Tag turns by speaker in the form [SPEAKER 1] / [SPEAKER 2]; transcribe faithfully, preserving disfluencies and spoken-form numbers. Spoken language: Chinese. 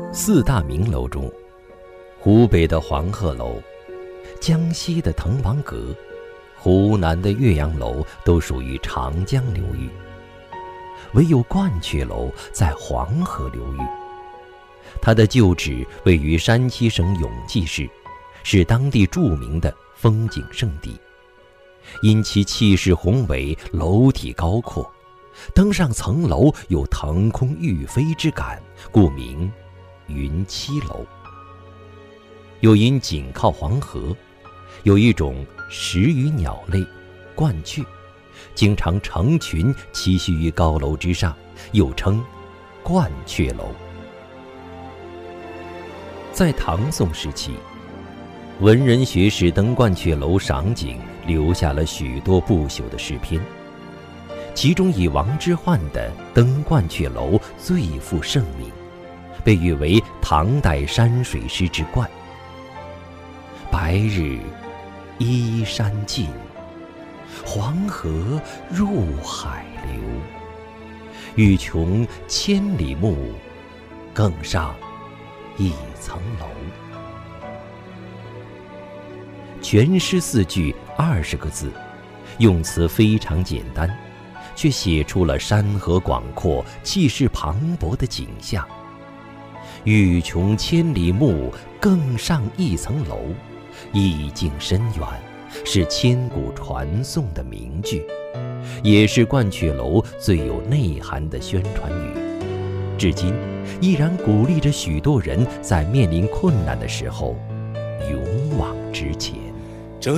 [SPEAKER 1] 四大名楼中，湖北的黄鹤楼、江西的滕王阁、湖南的岳阳楼都属于长江流域，唯有鹳雀楼在黄河流域。它的旧址位于山西省永济市，是当地著名的风景胜地。因其气势宏伟，楼体高阔，登上层楼有腾空欲飞之感，故名云栖楼。又因紧靠黄河，有一种食鱼鸟类鹳雀，经常成群栖息于高楼之上，又称鹳雀楼。在唐宋时期，文人学士登鹳雀楼赏景，留下了许多不朽的诗篇，其中以王之涣的《登鹳雀楼》最负盛名，被誉为唐代山水诗之冠。白日依山尽，黄河入海流。欲穷千里目，更上一层楼。全诗四句二十个字，用词非常简单，却写出了山河广阔、气势磅礴的景象。欲穷千里目，更上一层楼，意境深远，是千古传颂的名句，也是鹳雀楼最有内涵的宣传语，至今依然鼓励着许多人在面临困难的时候勇往直前。